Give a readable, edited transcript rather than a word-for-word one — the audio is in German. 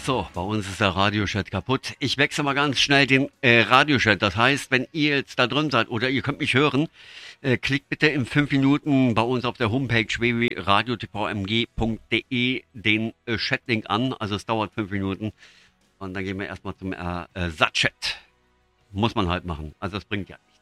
So, bei uns ist der Radiochat kaputt. Ich wechsle mal ganz schnell den Radiochat. Das heißt, wenn ihr jetzt da drin seid oder ihr könnt mich hören, klickt bitte in 5 Minuten bei uns auf der Homepage www.radiotvmg.de den Chatlink an. Also es dauert 5 Minuten. Und dann gehen wir erstmal zum Satchat. Muss man halt machen. Also das bringt ja nichts.